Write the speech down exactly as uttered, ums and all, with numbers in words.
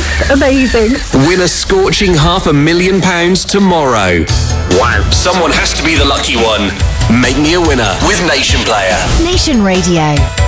Amazing. Win a scorching half a million pounds tomorrow. Wow, someone has to be the lucky one. Make me a winner with Nation Player. Nation Radio.